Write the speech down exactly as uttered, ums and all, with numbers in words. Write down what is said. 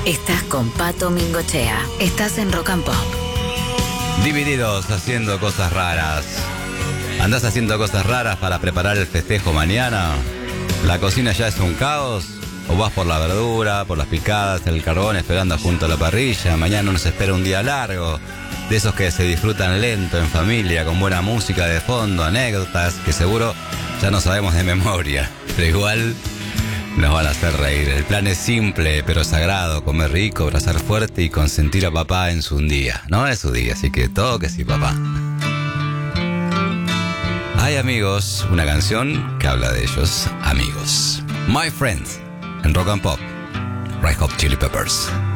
Estás con Pato Mingochea. Estás en Rock and Pop. Divididos haciendo cosas raras. ¿Andás haciendo cosas raras para preparar el festejo mañana? ¿La cocina ya es un caos? ¿O vas por la verdura, por las picadas, el carbón esperando junto a la parrilla? Mañana nos espera un día largo, de esos que se disfrutan lento, en familia, con buena música de fondo, anécdotas que seguro ya no sabemos de memoria, pero igual nos van a hacer reír. El plan es simple, pero sagrado: comer rico, abrazar fuerte y consentir a papá en su día. No es su día, así que todo que sí, papá. Hay amigos, una canción que habla de ellos, amigos. My Friends, en Rock and Pop, Red Hot Chili Peppers.